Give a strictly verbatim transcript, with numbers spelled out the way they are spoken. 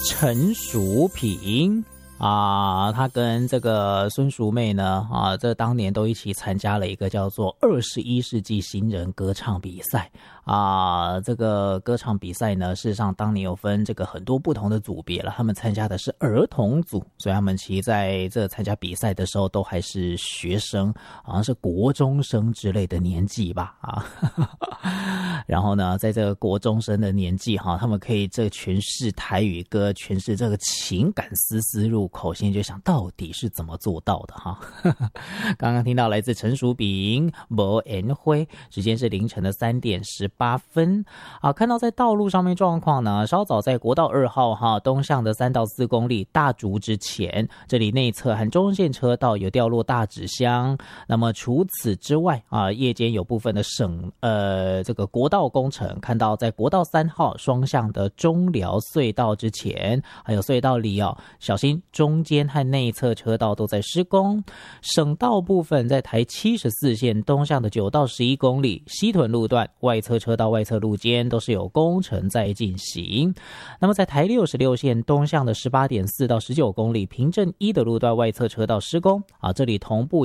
陈淑萍啊，他跟这个孙淑妹呢啊，这当年都一起参加了一个叫做二十一世纪新人歌唱比赛啊。这个歌唱比赛呢，事实上当年有分这个很多不同的组别了，他们参加的是儿童组，所以他们其实在这参加比赛的时候都还是学生，好像是国中生之类的年纪吧啊。然后呢，在这个国中生的年纪哈，他们可以这诠释台语歌，诠释这个情感丝丝入口，现在就想到底是怎么做到的哈。刚刚听到来自陈淑萍无言灰，时间是凌晨的三点十八分啊。看到在道路上面状况呢，稍早在国道二号哈东向的三到四公里大竹之前，这里内侧和中线车道有掉落大纸箱。那么除此之外啊，夜间有部分的省呃这个国道工程，看到在国道三号双向的中寮隧道之前，还有隧道里哦，小心中间和内侧车道都在施工。省道部分在台七十四线东向的九到十一公里西屯路段外侧车道外侧路间都是有工程在进行。那么在台六十六线东向的十八点四到十九公里平镇一的路段外侧车道施工啊，这里同步